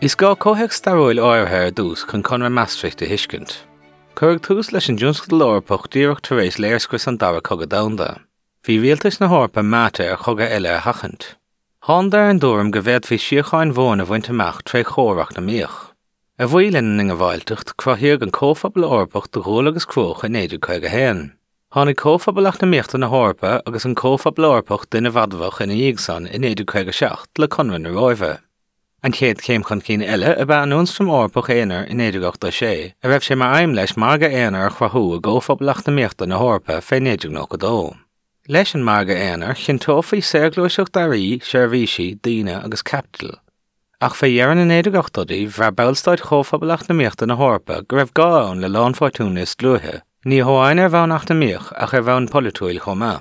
Is gá cótheic staróil áirithe ar dús chun Conradh Maastricht a thuiscint. Cuirg tús leis an dúnscad lorpach díreach tar éis léirscuis an dara cogadh domhanda. Bhí rialtas na hórpa máta ar chogad eile a thachant. Tháinig dar an dúram go bhead faoi siocháin mhóna bhaint amach trí chóireach na míoch. A bhuailinn ina bhhailteacht cruthaíodh an cóphobal orpach do ghóil agus cruach in 1951. Tháinig cóphobalach na míochta na hórpa agus an cóphobal orpach duine bhadmhach ina Íogsán in 1957 le Conradh na Róimhe. An chéad céim chun cín eile a bheith an únstrom orpach éonar in 1986 a raibh sé mar aim leis marga éonar chrathú a cóphobalach na míochta na hórpa fé 1992. Leis an marga éonar chin tófaí séirglúiseach darí, seirbhísí, daoine agus capital. Ach fé dhearan in 1980 bhar beilsteid cóphobalach na míochta na hórpa go raibh gá ann le lán fortúnas glúthe. Ní hamháin ar bhain nach na míoch ach ar bhain polúil chomá.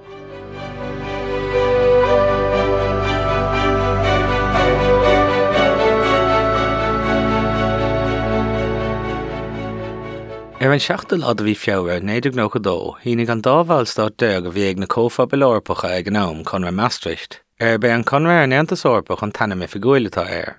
Ar an seachtal ad a bhí feabhar 1992, hínig an dábhailstad deag a bhí ag na cóphobal orpacha ag an am Conradh Maastricht, ar be an Conradh ar neantas orpach an tanna me figuailetá air.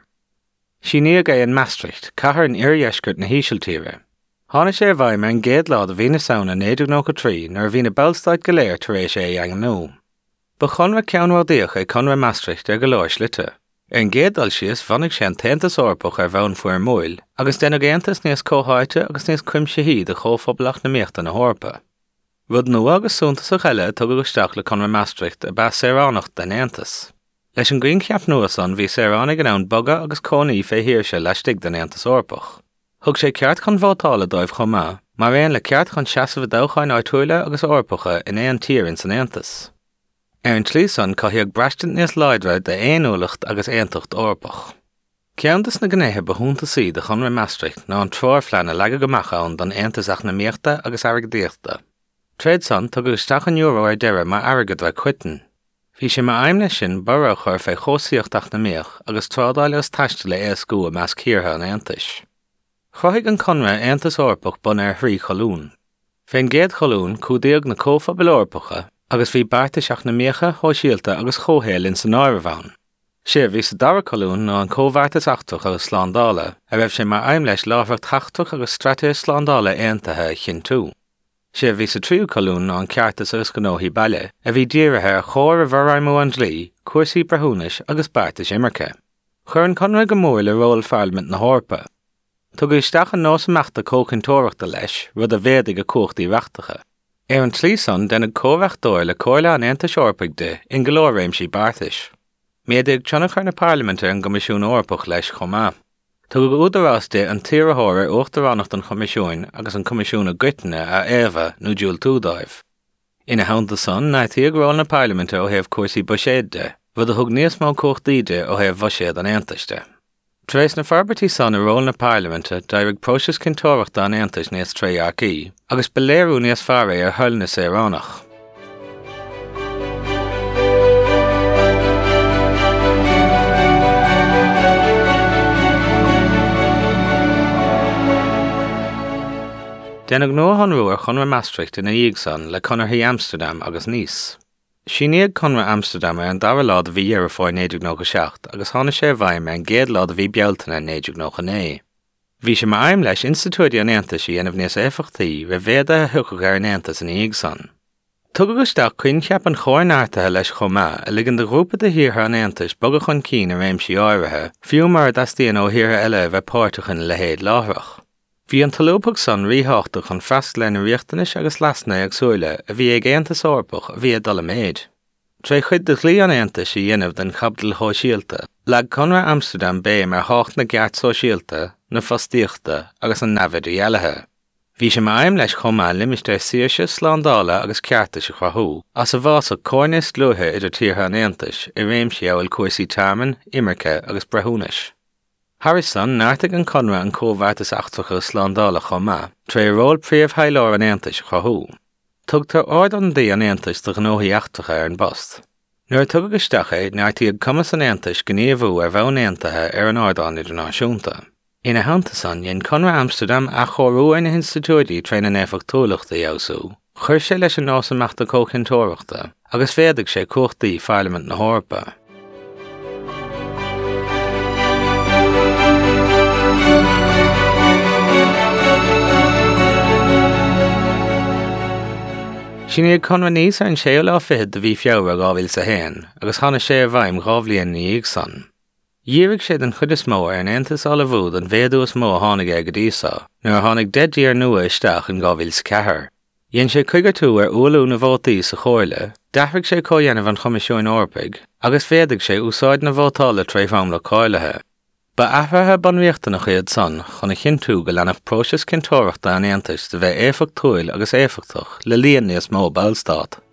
Síníag é an Maastricht, cathair an iarheiscirt na hísealtíre. Tháinig sé bhaim an géad lád a bhí na saona 1993 nar bhí na beilsteid go léir tar éis é ag an nó. Ba Conradh ceannhádíoch é Conradh Maastricht ar go leir slite. An géadal sios bhanig sé an taontas orpach ar bhain fuair múil, agus déna géantas níos cóthaite agus níos cuimse híd a chóphobalach na míochta na hórpa. Rud nua agus súntas a cheile tugad go isteach le Conradh Maastricht a bheith séránacht den aantas. Leis an gcuin ceap nuas an bhí séránig an ann boga agus cónaí fé hiirse leistigh den aantas orpach. Thug sé ceart chun bhátála dóibh chomá, mar réon le ceart chun seasamh dóchain áitiúile agus orpacha in éon tír in san aantas. Ar an tlísan caithíodh breistant níos láidre de éonúlacht agus éontacht orpach. Ceantas na gnéithe beúnta sí de Conradh Maastricht ná an tróir phleanna leaga go macha an don éantasach na míochta agus airgeadíochta. Tréad san tugad isteach an euro ar deire mar airgad bheith cuitan. Bhí sé mar aimne sin bara chuir fé chósaíochtach na míoch agus trádáil os taiste le éascú a meas cíortha an aantais. Chothaigh an Conradh aantas orpach bun ar thrí cholún. Féin géad cholún cúdaíodh na cóphobal orpacha agus bhí beartaseach na míocha, hóisialta agus chóhéil in san áire bhain. Sé bhí sa dara colún ná an cóbhartas achtach agus slandála, a raibh sé mar aim leis lábhart tachtach agus stratéis slandála aontathe chin tú. Sé bhí sa tríú colún ná an ceartas agus gnóthaí baile, a bhí díirithe a chóir a bharaimú an dlí, cuasaí brethúnas agus beartas imirce. Chur an Conradh go mór le ról Parliament na hórpa. Tugad isteach an nós amachta cócintóireachta leis, rud a bhéadaigh a cuachtaí reachtacha. Ar an tlísan denna cóhreachtóir le cóirle an aantas orpach de in go leor réimsí beartais. Méadaigh teannachar na Parliamente an Gomisiún Orpach leis chomá. Tugad údarás de an tíreathóir ar uachtarránacht an Comisiún agus an Comisiúna Gcuiteanna a Éva nó Júil Túdáibh. Ina haanta san náitíodh ról na Parliamente ó thaobh cuasaí buiséad de, rud a thug níos mó cuachtaí de ó thaobh bhuiséad an aantaiste. Tréis na farbertí san a ról na Parliamente d'éirigh próisis cintóireachta an aantais níos tréarcaí, agus beléirú níos fearr ar thuil na Saoránach. Dénach nua an ruair Conradh Maastricht ina Íogsán le Conarthaí Amsterdam agus Nice. Síníodh Conradh Amsterdam ar an dara lád a bhí dhearú fáin 1996 agus tháinig sé bhaim ar an géad lád a bhí bealtaine 1999. Bhí sé mar aim leis institúidí an aantas í anamh níos éifeachtaí ra bhéad a thugadh ar an aantas in Íogsán. Tugad go isteach cuin ceap an chóir náirtathe leis chomá a ligean de grúpa de hiartha an aantas boga chun cín a réimsí áirithe, fiú mar dastíon ó hiartha eile bheith páirteachan le héad láthreach. Bhí an talúpach san ríthachta chun freasc le na riachtanis agus lasna ag súile a bhí ag aantas orpach a bhí dul méid. Tre chuid de lí an aantas í dhéanamh den chabdal hóisialta, le Conradh Amsterdam bé mar hácht na geart sóisialta, na fostíochta agus an nafad dhéalathe. Bhí sé mar aim leis chomá limistéir saoirse, slandála agus ceartas a chrathú, as a bhás a cóirnis glúthe idir tíortha an aantas i réimsí amhail cuasaí tarman, imirce agus brethúnas. Harrison náirteach an Conradh an cóbhartas achtacha slandála chomá, tre ról príomh heileoir an aantais chrathú. Tugtar ard an dí an aantais do gnóthaí achtacha ar an bost. Nuair tugad isteach é náirtíodh cumas an aantais gníomhú ar bheann aantathe ar an ardán idirnáisiúnta. Ina haanta san dhéann Conradh Amsterdam a chorú ar na institúidí tréna néfachtóireachta eabhsú, chuir sé leis an nás amachta cócintóireachta, agus féadaigh sé cuachtaí Parliament na hórpa. Sin iad conra níos ar an séo lá fihid de bhí feabhar 2001, agus chana sé ar bhaim ghábhlíon ní ag san. Díreach sé den chud is mó ar an Aontas Á Bhúd an bhéadú is mó a tháinig ag go díosá, nuair a tháinig 10 díor nua isteach in 2004. Dhéann sé chuige tú ar uallú na bhótaí sa chóirle, deafraigh sé códhéanamh an Choimisiún Eorpaig, agus féadigh sé úsáid na bhótála tréifham le cáilethe. Ba athraithe banríochta na chéad san, chuna chin tú go leanach próisis cintóireachta an Aontas de bheith éifeacht túil agus éifeachtach le líon níos mó bailstát.